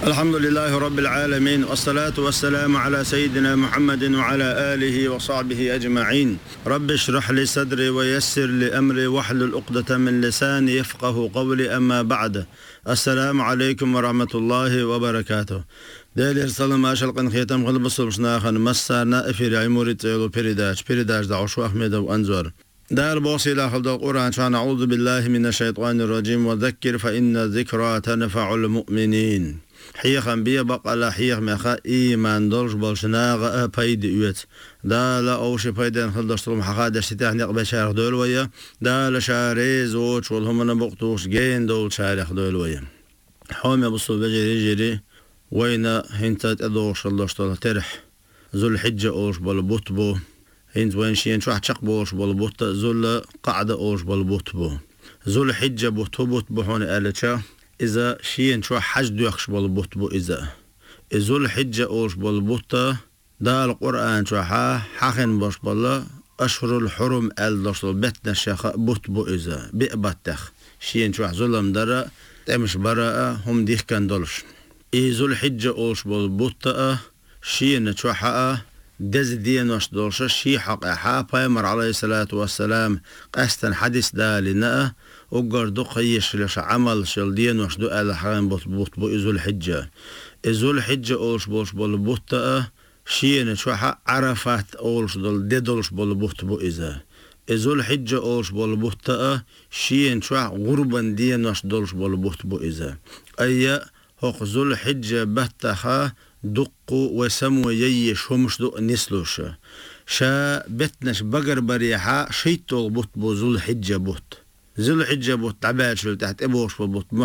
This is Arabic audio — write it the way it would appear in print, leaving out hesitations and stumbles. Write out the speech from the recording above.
الحمد لله رب العالمين، والصلاة والسلام على سيدنا محمد وعلى آله وصحبه أجمعين. رب اشرح لي صدري ويسر لي أمري واحلل عقدة من لساني يفقه قولي. أما بعد، السلام عليكم ورحمة الله وبركاته. دير سلام أشلقن ختم قلب الصلشنا خن مسارنا إفير عموري تيلو بيرداج دعوشو أحمد وأنزور دار بوصي لا خلد القرآن. شان أعوذ بالله من الشيطان الرجيم، وذكر فإن الذكرى تنفع المؤمنين. حيخا بيا بقى لا حيخ مخا إيمان دولش بالشناغ بايد يوت دا لا أوش بايدن خلدشتلم حقاد اشتتاح نقبل شارخ دول ويا دا لا شاريز ووش والهم نبقتوش جين دول شارخ دول ويا حومي بصل بجري وين هنتات أدوش خلدشتل ترح ذو الحجة أوش بالبطبو هنت وين شين شو حشق بوش بالبط ذو قعدة أوش بالبطبو ذو الحجة بطبو هون قالتشا إذا شين شو حج دوخش بالبطبو إذا ذو الحجة أوش بالبطة دا القرآن شو حاخن باش بالله أشهر الحرم الدرسل بتنا شخ بطبو إذا بقبتخ شين شو ظلم درا تمش براء هم ديخ كان دولش ذو الحجة أوش بالبطة شين شو دز دين وش دولش شي حق بايمر عليه الصلاة والسلام قستن حديث دا لنا وقردو قيش لش عمل شل دين وش دو على حرام بطبو ذو الحجة. ذو الحجة أولش بولش بالبطة شين شو عرفات أولش دول دولش بالبطبو إذا ذو الحجة أولش بالبطة شين شو غربا دين وش دولش بالبطبو إذا أي هو ذو الحجة بتخا دقوا وسموا ييش همش دق نسلوش شا بتنش بقر بريحة شيطول بط بو ذو الحجة بط ذو الحجة بط تعبان شو تحت ابوش بط